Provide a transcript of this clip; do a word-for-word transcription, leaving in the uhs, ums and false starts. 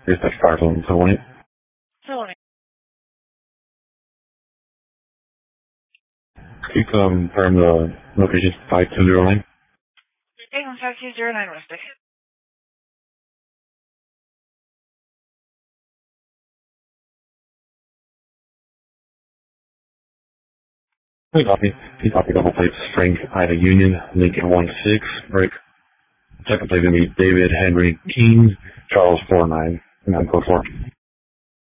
Dispatch fire phone, so one. Sorry. Can you confirm the location five two zero nine? eight one five two zero nine Westic. Hey, copy. He copied double plates, Frank, Ida Union, Lincoln one six, break. Second plate gonna be David Henry King, Charles four nine, and I'm code four.